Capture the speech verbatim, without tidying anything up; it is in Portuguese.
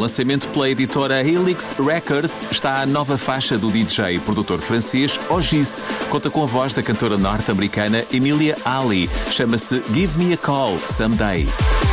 lançamento pela editora Helix Records está a nova faixa do D J e produtor francês Ogis. Conta com a voz da cantora norte-americana Emilia Ali. Chama-se Give Me a Call Someday.